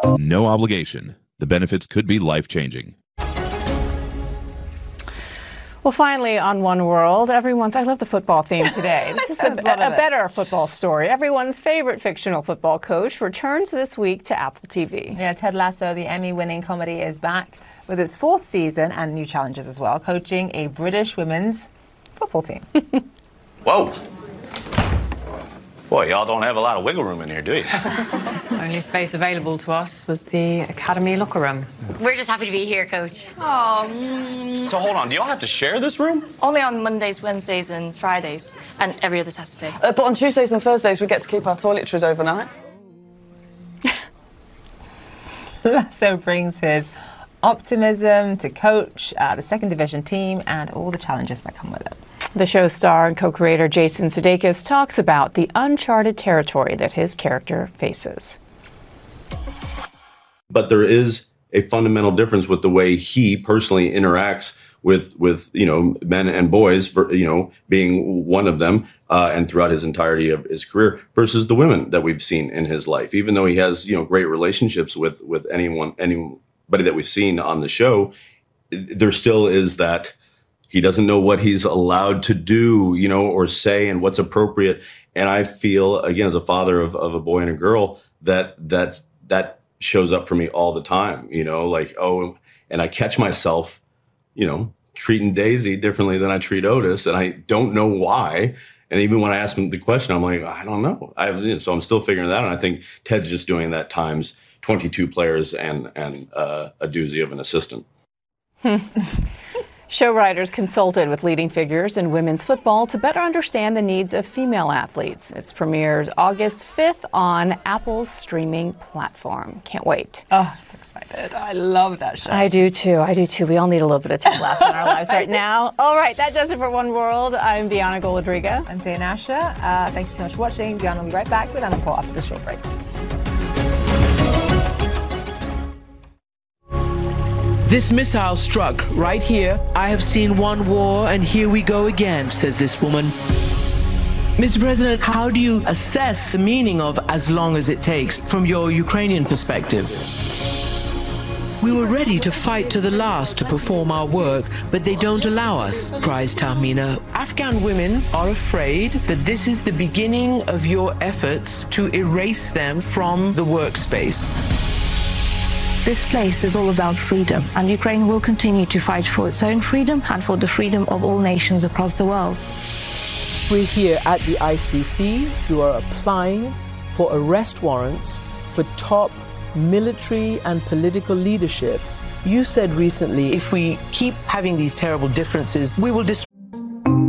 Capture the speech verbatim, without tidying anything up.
No obligation. The benefits could be life-changing. Well, finally, on One World, everyone's, I love the football theme today. This is a, a better football story. Everyone's favorite fictional football coach returns this week to Apple T V. Yeah, Ted Lasso, the Emmy-winning comedy, is back with its fourth season and new challenges as well, coaching a British women's football team. Whoa. Boy, y'all don't have a lot of wiggle room in here, do you? The only space available to us was the academy locker room. We're just happy to be here, Coach. Oh. Mm. So hold on, do y'all have to share this room? Only on Mondays, Wednesdays, and Fridays, and every other Saturday. Uh, but on Tuesdays and Thursdays, we get to keep our toiletries overnight. Lasso brings his optimism to coach uh, the second division team and all the challenges that come with it. The show's star and co-creator Jason Sudeikis talks about the uncharted territory that his character faces. But there is a fundamental difference with the way he personally interacts with, with you know, men and boys, for, you know, being one of them, uh, and throughout his entirety of his career, versus the women that we've seen in his life. Even though he has, you know, great relationships with with anyone, anybody that we've seen on the show, there still is that. He doesn't know what he's allowed to do, you know, or say and what's appropriate. And I feel, again, as a father of, of a boy and a girl, that that's, that shows up for me all the time, you know, like, oh, and I catch myself, you know, treating Daisy differently than I treat Otis. And I don't know why. And even when I ask him the question, I'm like, I don't know. I you know, so I'm still figuring that out. And I think Ted's just doing that times twenty-two players and, and uh, a doozy of an assistant. Show writers consulted with leading figures in women's football to better understand the needs of female athletes. It premieres August fifth on Apple's streaming platform. Can't wait. Oh, so excited. I love that show. I do too. I do too. We all need a little bit of Ted Lasso in our lives right now. All right, that does it for One World. I'm Bianca Goladriga. I'm Zain Asher. Uh, thank you so much for watching. Bianca will be right back with Anna Paul after the short break. This missile struck right here. I have seen one war, and here we go again, says this woman. Mister President, how do you assess the meaning of as long as it takes from your Ukrainian perspective? We were ready to fight to the last to perform our work, but they don't allow us, cries Tahmina. Afghan women are afraid that this is the beginning of your efforts to erase them from the workspace. This place is all about freedom, and Ukraine will continue to fight for its own freedom and for the freedom of all nations across the world. We're here at the I C C who are applying for arrest warrants for top military and political leadership. You said recently, if we keep having these terrible differences, we will destroy